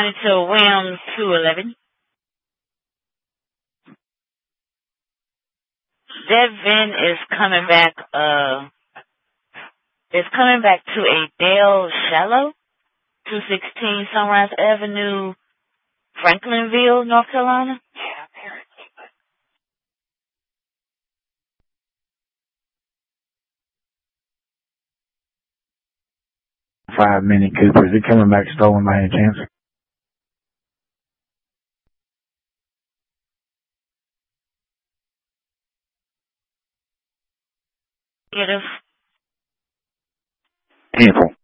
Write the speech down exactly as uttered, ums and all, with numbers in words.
To Williams two eleven. Devin is coming back, uh, is coming back to a Dale Shallow, two sixteen Sunrise Avenue, Franklinville, North Carolina. Five Mini Cooper. Is it coming back stolen by any chance? Negative. April.